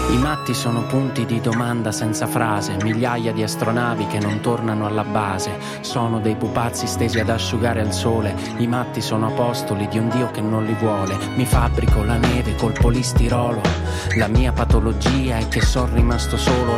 I matti sono punti di domanda senza frase, migliaia di astronavi che non tornano alla base, sono dei pupazzi stesi ad asciugare al sole, i matti sono apostoli di un Dio che non li vuole, mi fabbrico la neve col polistirolo, la mia patologia è che sono rimasto solo.